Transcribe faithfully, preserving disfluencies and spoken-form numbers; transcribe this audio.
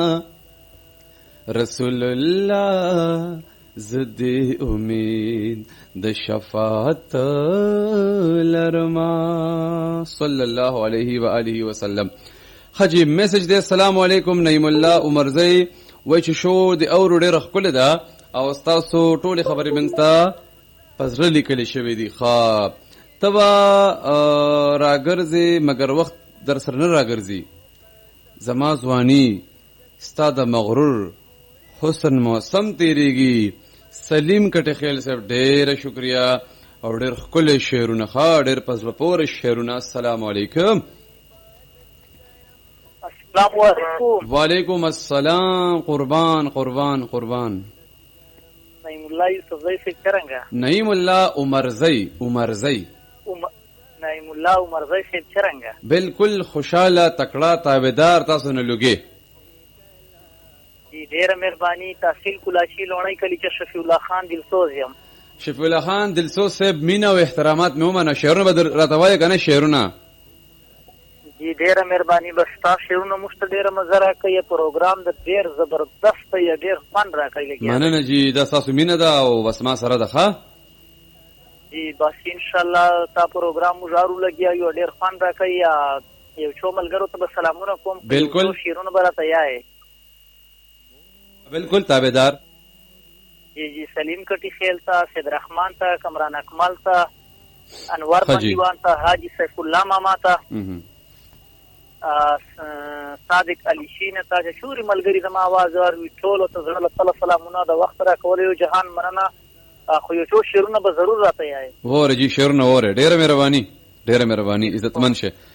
رسول الله زدی امید د شفاعت لرما صلی الله علیه و آله وسلم. حجی میسج دی السلام علیکم نعیم الله عمرزی وای چې شو د اورو ډېر خپل ده او تاسو ټول خبرې منستا پزړه لیکل شوې دي. خا تبا راګرځي مگر وخت در سره نه راګرځي. زما ځواني ستا د مغرور حسن موسم تیریږي. سلیم کټه خیل صاحب ډېر شکریا او ډېر ښکلي شعرونه ښه ډېر په زړه پورې شعرونه. السلام علیکم. السلام علیکم. وعلیکم السلام. قربان قربان قربان. نعیم الله یوسفزئی سے چرنگا. نعیم الله عمرزئی عمرزئی نعیم الله عمرزئی سے چرنگا. بالکل خوشاله تکړه تابعدار تاسو نه لګي. جی ډیره مهرباني. تحصیل کلاشی لونی کلی چې شفیع الله خان دلسوز یم. شفیع الله خان دلسوز صاحب مینا او احترامات مې ومنه. شعرونه به راته وایې که نه شعرونه؟ جی ډیره مهرباني. بس ستا شعرونه موږ ته ډیره مزه راکوي. پروګرام د ډیر زبردست دی ډیر خوند راکوي. مننه جی دا ستاسو مینه ده او بس ما سره ده. ښه جی بس انشاءالله تا پروګرام موږ ارو لګیا یو ډیر خوند راکوي. یو څو ملګرو ته به سلامونه کوم. بالکل شعرونه به راته یایې. بالکل تابعدار. جی جی سلیم کٹی خیل تا سید رحمان تا کمران اکمل تا انور بندیوان تا حاجی سیف اللہ ماما تا صادق علی شین تا چې شوري ملګری زما आवाज ور وی ټول ته زړه الله سلامونه د وخت را کولې جهان مننه. خو یو شعرونه به ضرور راته یای. وره جی شعرونه وره ډیره مهرباني ډیره مهرباني عزتمن شه.